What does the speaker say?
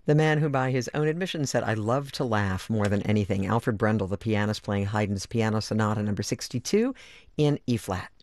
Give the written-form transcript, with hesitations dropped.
The man who, by his own admission, said, I love to laugh more than anything. Alfred Brendel, the pianist, playing Haydn's Piano Sonata number 62 in E flat.